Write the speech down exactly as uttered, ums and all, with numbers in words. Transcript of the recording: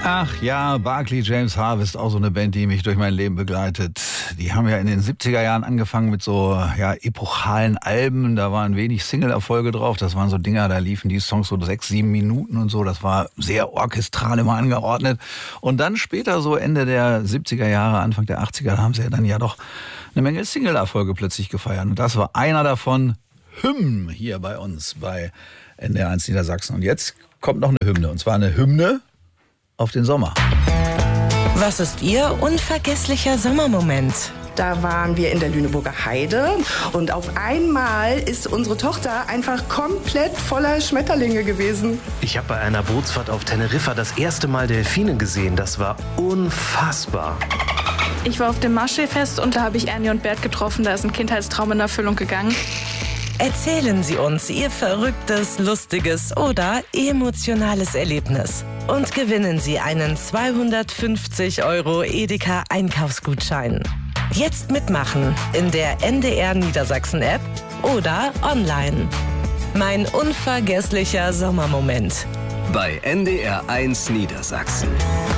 Ach ja, Barclay James Harvest, auch so eine Band, die mich durch mein Leben begleitet. Die haben ja in den siebziger Jahren angefangen mit so ja, epochalen Alben. Da waren wenig Single-Erfolge drauf. Das waren so Dinger, da liefen die Songs so sechs, sieben Minuten und so. Das war sehr orchestral immer angeordnet. Und dann später, so Ende der siebziger Jahre, Anfang der achtziger, da haben sie ja dann ja doch eine Menge Single-Erfolge plötzlich gefeiert. Und das war einer davon, Hymn, hier bei uns bei N D R eins Niedersachsen. Und jetzt kommt noch eine Hymne. Und zwar eine Hymne auf den Sommer. Was ist Ihr unvergesslicher Sommermoment? Da waren wir in der Lüneburger Heide und auf einmal ist unsere Tochter einfach komplett voller Schmetterlinge gewesen. Ich habe bei einer Bootsfahrt auf Teneriffa das erste Mal Delfine gesehen. Das war unfassbar. Ich war auf dem Marschseefest und da habe ich Ernie und Bert getroffen. Da ist ein Kindheitstraum in Erfüllung gegangen. Erzählen Sie uns Ihr verrücktes, lustiges oder emotionales Erlebnis. Und gewinnen Sie einen zweihundertfünfzig Euro Edeka Einkaufsgutschein. Jetzt mitmachen in der N D R Niedersachsen App oder online. Mein unvergesslicher Sommermoment. Bei N D R eins Niedersachsen.